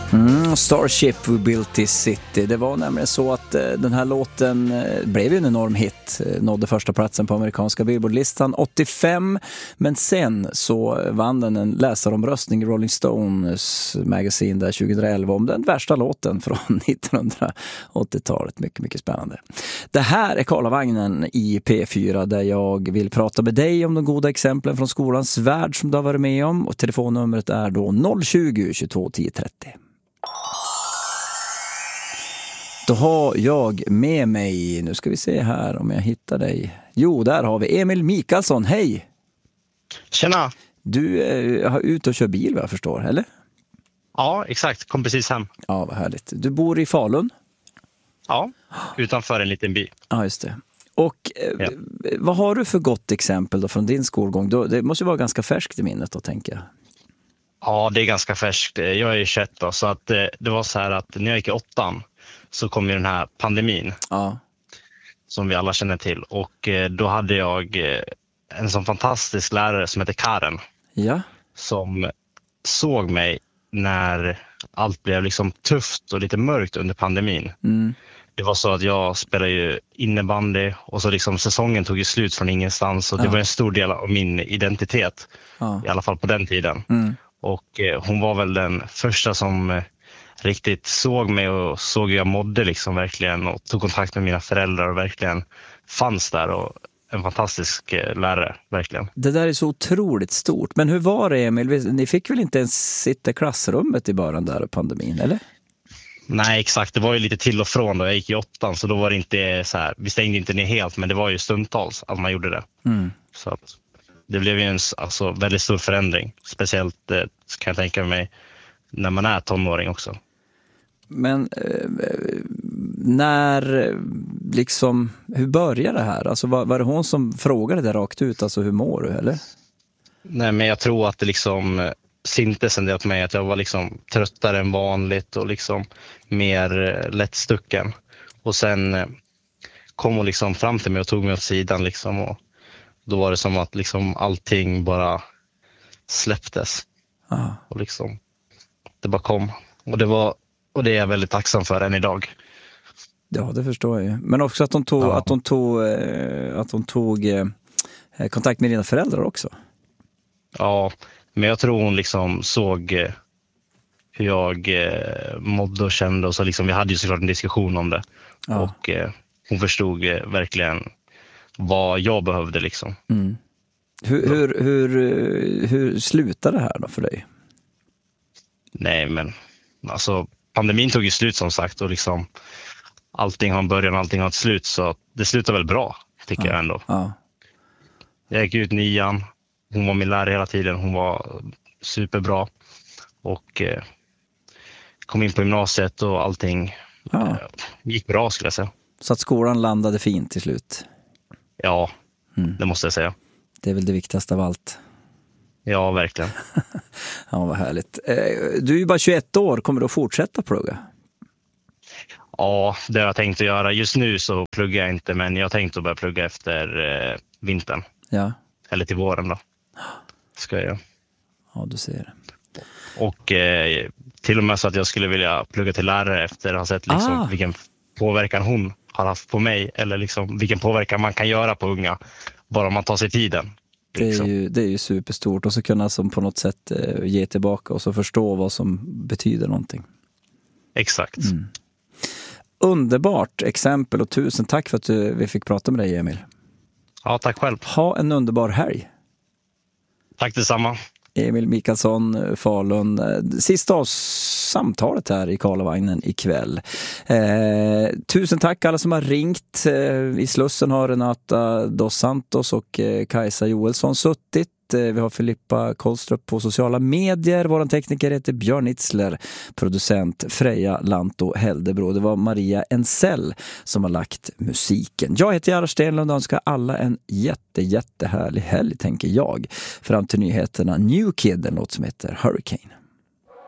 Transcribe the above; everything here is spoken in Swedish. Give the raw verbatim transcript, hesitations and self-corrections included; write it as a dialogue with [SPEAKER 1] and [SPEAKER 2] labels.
[SPEAKER 1] Mm, Starship We Built This City. Det var nämligen så att eh, den här låten eh, blev ju en enorm hit. Eh, nådde första platsen på amerikanska Billboard-listan åttiofem. Men sen så vann den en läsaromröstning i Rolling Stones Magazine där tjugoelva om den värsta låten från nittonhundraåttiotalet. Mycket, mycket spännande. Det här är Karlavagnen i P fyra där jag vill prata med dig om de goda exemplen från skolans värld som du har varit med om. Och telefonnumret är då noll tjugo, tjugotvå, tio trettio. Då har jag med mig, nu ska vi se här om jag hittar dig. Jo, där har vi Emil Mikaelsson, hej!
[SPEAKER 2] Tjena!
[SPEAKER 1] Du är eh, ute och kör bil vad jag förstår, eller?
[SPEAKER 2] Ja, exakt. Kom precis hem.
[SPEAKER 1] Ja, vad härligt. Du bor i Falun?
[SPEAKER 2] Ja, utanför en liten by.
[SPEAKER 1] Ja, just det. Och eh,
[SPEAKER 2] Ja.
[SPEAKER 1] vad har du för gott exempel då från din skolgång? Då, det måste ju vara ganska färskt i minnet då, tänker jag.
[SPEAKER 2] Ja, det är ganska färskt. Jag är ju tjugoett då, så att eh, det var så här att när jag gick i åttan så kom ju den här pandemin
[SPEAKER 1] Ja.
[SPEAKER 2] som vi alla känner till. Och eh, då hade jag eh, en sån fantastisk lärare som heter Karen
[SPEAKER 1] Ja.
[SPEAKER 2] som såg mig när allt blev liksom tufft och lite mörkt under pandemin.
[SPEAKER 1] Mm.
[SPEAKER 2] Det var så att jag spelade ju innebandy och så liksom säsongen tog ju slut från ingenstans och det
[SPEAKER 1] Ja.
[SPEAKER 2] var en stor del av min identitet,
[SPEAKER 1] Ja.
[SPEAKER 2] i alla fall på den tiden.
[SPEAKER 1] Mm.
[SPEAKER 2] Och eh, hon var väl den första som eh, riktigt såg mig och såg hur jag mådde liksom verkligen och tog kontakt med mina föräldrar och verkligen fanns där och en fantastisk eh, lärare, verkligen.
[SPEAKER 1] Det där är så otroligt stort. Men hur var det, Emil? Ni fick väl inte ens sitta i klassrummet i början där av pandemin, eller?
[SPEAKER 2] Nej, exakt. Det var ju lite till och från då. Jag gick i åttan så då var det inte så här, vi stängde inte ner helt men det var ju stundtals att man gjorde det.
[SPEAKER 1] Mm.
[SPEAKER 2] Så att det blev ju en alltså, väldigt stor förändring. Speciellt eh, kan jag tänka mig när man är tonåring också.
[SPEAKER 1] Men eh, när liksom, hur började det här? Alltså var, var det hon som frågade det rakt ut, alltså hur mår du, eller?
[SPEAKER 2] Nej, men jag tror att det liksom eh, syntes en del på mig att jag var liksom tröttare än vanligt och liksom mer eh, lättstucken. Och sen eh, kom hon liksom fram till mig och tog mig åt sidan liksom och då var det som att liksom allting bara släpptes.
[SPEAKER 1] Ah.
[SPEAKER 2] Och liksom det bara kom. Och det var och det är jag väldigt tacksam för än idag.
[SPEAKER 1] Ja, det förstår jag ju. Men också att hon tog,
[SPEAKER 2] Ja.
[SPEAKER 1] att hon tog, eh, att hon tog eh, kontakt med dina föräldrar också.
[SPEAKER 2] Ja, men jag tror hon liksom såg eh, hur jag eh, mådde och kände och så liksom vi hade ju såklart en diskussion om det.
[SPEAKER 1] Ja.
[SPEAKER 2] Och eh, hon förstod eh, verkligen vad jag behövde liksom.
[SPEAKER 1] Mm. Hur, hur, hur, eh, hur slutade det här då för dig?
[SPEAKER 2] Nej, men alltså pandemin tog ju slut som sagt och liksom allting har en början och allting har ett slut så det slutar väl bra tycker
[SPEAKER 1] Ja.
[SPEAKER 2] jag ändå.
[SPEAKER 1] Ja.
[SPEAKER 2] Jag gick ut nian, hon var min lärare hela tiden, hon var superbra och eh, kom in på gymnasiet och allting
[SPEAKER 1] Ja.
[SPEAKER 2] eh, gick bra skulle jag säga.
[SPEAKER 1] Så att skolan landade fint till slut.
[SPEAKER 2] Ja,
[SPEAKER 1] Mm.
[SPEAKER 2] det måste jag säga.
[SPEAKER 1] Det är väl det viktigaste av allt.
[SPEAKER 2] Ja, verkligen.
[SPEAKER 1] Ja, vad härligt. Eh, Du är ju bara tjugoett år, kommer du att fortsätta plugga?
[SPEAKER 2] Ja, det har jag tänkt att göra. Just nu så pluggar jag inte, men jag har tänkt att börja plugga efter eh, vintern.
[SPEAKER 1] Ja.
[SPEAKER 2] Eller till våren då. Ska jag göra.
[SPEAKER 1] Ja, du ser.
[SPEAKER 2] Och eh, till och med så att jag skulle vilja plugga till lärare efter att ha sett liksom,
[SPEAKER 1] Ah.
[SPEAKER 2] vilken påverkan hon har haft på mig. Eller liksom, vilken påverkan man kan göra på unga. Bara om man tar sig tiden.
[SPEAKER 1] Det är,
[SPEAKER 2] Liksom.
[SPEAKER 1] ju, det är ju superstort och så kunna som på något sätt eh, ge tillbaka och så förstå vad som betyder någonting.
[SPEAKER 2] Exakt.
[SPEAKER 1] Mm. Underbart exempel och tusen tack för att du, vi fick prata med dig, Emil.
[SPEAKER 2] Ja, tack själv.
[SPEAKER 1] Ha en underbar helg.
[SPEAKER 2] Tack detsamma.
[SPEAKER 1] Emil Mikaelsson, Falun. Sista av samtalet här i Karlavagnen ikväll. Eh, tusen tack alla som har ringt. Eh, I Slussen har Renata Dos Santos och eh, Kajsa Joelsson suttit. Eh, vi har Filippa Kollstrup på sociala medier. Vår tekniker heter Björn Itzler. Producent Freja Lanto Heldebro. Det var Maria Ensell som har lagt musiken. Jag heter Gerhard Stenlund och önskar alla en jätte, jättehärlig helg, tänker jag. Fram till nyheterna New Kid, en låt som heter Hurricane.